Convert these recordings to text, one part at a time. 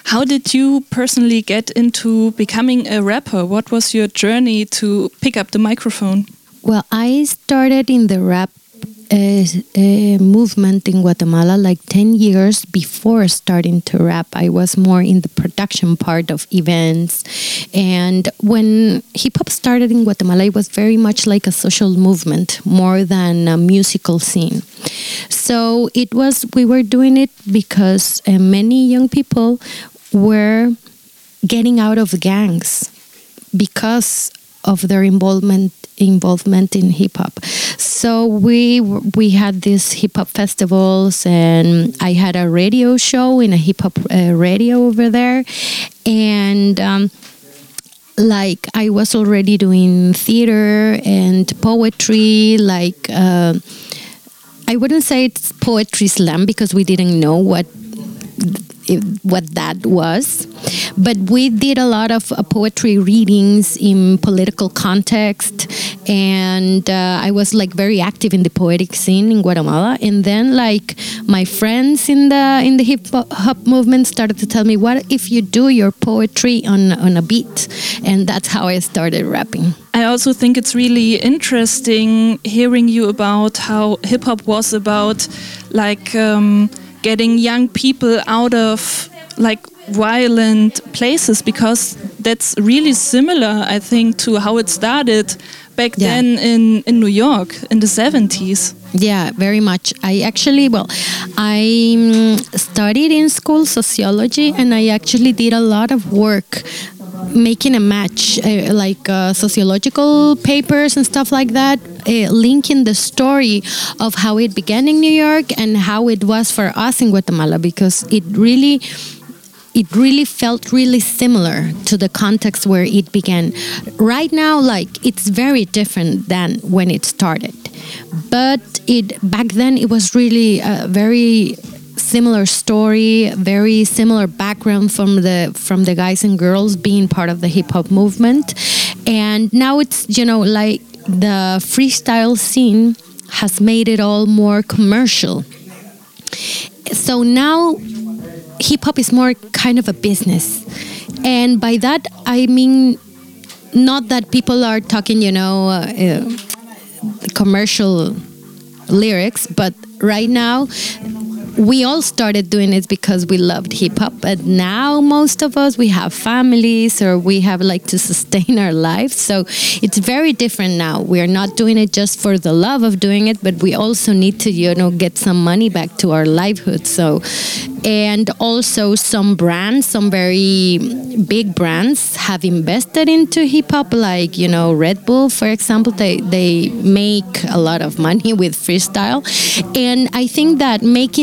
How did you personally get into becoming a rapper? What was your journey to pick up the microphone? Well, I started in the rap movement in Guatemala like 10 years before starting to rap. I was more in the production part of events. And when hip hop started in Guatemala, it was very much like a social movement more than a musical scene. So we were doing it because many young people were getting out of gangs because of their involvement in hip hop. So we had these hip hop festivals, and I had a radio show in a hip hop radio over there, and like I was already doing theater and poetry. Like I wouldn't say it's poetry slam because we didn't know what that was, but we did a lot of poetry readings in political context, and I was like very active in the poetic scene in Guatemala. And then like my friends in the hip hop movement started to tell me, what if you do your poetry on a beat? And that's how I started rapping. I also think it's really interesting hearing you about how hip hop was about like getting young people out of like violent places, because that's really similar, I think, to how it started back then in New York in the 70s. Yeah, very much. I studied in school sociology, and I actually did a lot of work making a match, sociological papers and stuff like that, linking the story of how it began in New York and how it was for us in Guatemala, because it really felt really similar to the context where it began. Right now, like, it's very different than when it started, but back then it was really a very similar story, very similar background from the guys and girls being part of the hip hop movement. And now it's, like the freestyle scene has made it all more commercial. So now hip hop is more kind of a business. And by that, I mean, not that people are talking, commercial lyrics, but right now, we all started doing it because we loved hip hop, but now most of us, we have families or we have like to sustain our lives. So it's very different now. We are not doing it just for the love of doing it, but we also need to, get some money back to our livelihood. So, and also some brands, some very big brands have invested into hip hop, like, Red Bull, for example, they make a lot of money with freestyle. And I think that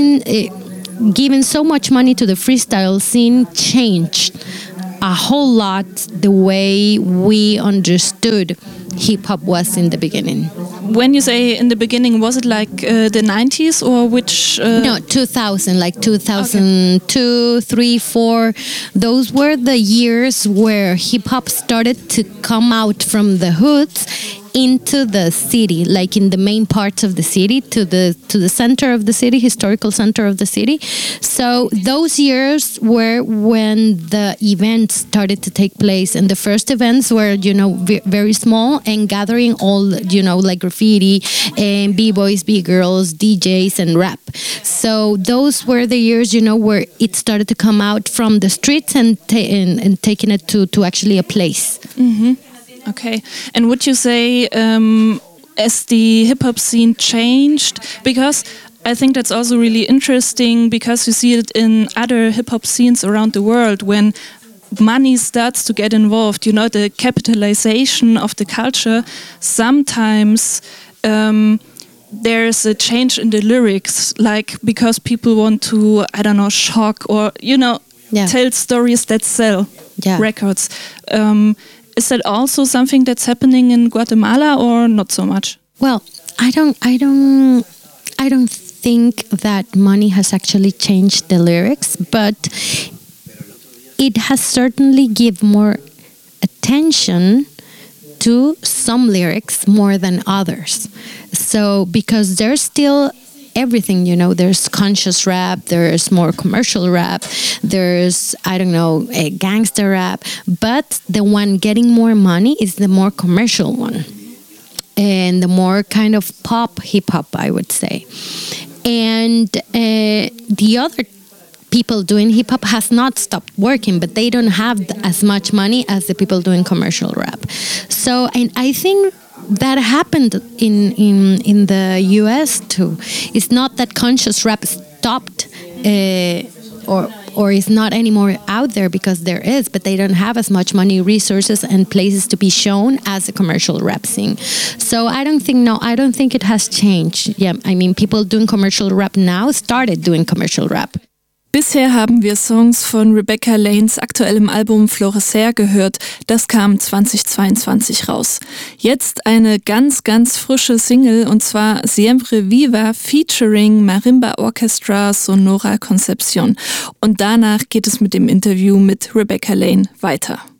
giving so much money to the freestyle scene changed a whole lot the way we understood hip hop was in the beginning. When you say in the beginning, was it like the 90s or which? No, 2000, like 2002, 3, 4. Those were the years where hip hop started to come out from the hoods into the city, like in the main parts of the city, to the center of the city, historical center of the city. So those years were when the events started to take place, and the first events were, very small and gathering all, like graffiti and b-boys, b-girls, DJs, and rap. So those were the years, where it started to come out from the streets and taking it to actually a place. Mm-hmm. Okay. And would you say, as the hip-hop scene changed, because I think that's also really interesting, because you see it in other hip-hop scenes around the world, when money starts to get involved, the capitalization of the culture, sometimes there's a change in the lyrics, like because people want to, shock or, tell stories that sell records. Is that also something that's happening in Guatemala or not so much? Well, I don't think that money has actually changed the lyrics, but it has certainly given more attention to some lyrics more than others. So because there's still everything, you know. There's conscious rap, there's more commercial rap, there's, I don't know, a gangster rap, but the one getting more money is the more commercial one and the more kind of pop hip-hop, I would say. And the other people doing hip-hop has not stopped working, but they don't have as much money as the people doing commercial rap. So, and I think that happened in the US too. It's not that conscious rap stopped or is not anymore out there, because there is, but they don't have as much money, resources, and places to be shown as a commercial rap scene. So I don't think it has changed. Yeah, I mean, people doing commercial rap now started doing commercial rap. Bisher haben wir Songs von Rebecca Lanes aktuellem Album Florecer gehört. Das kam 2022 raus. Jetzt eine ganz, ganz frische Single, und zwar Siempre Viva featuring Marimba Orchestra Sonora Concepción. Und danach geht es mit dem Interview mit Rebecca Lane weiter.